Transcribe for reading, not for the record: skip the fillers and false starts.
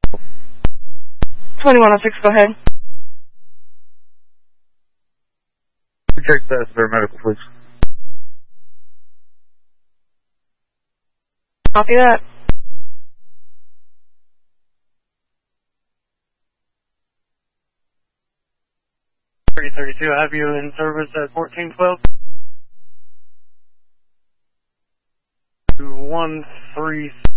2106, go ahead. Check that for medical, please. Copy that. 332, I have you in service at 1412. 136.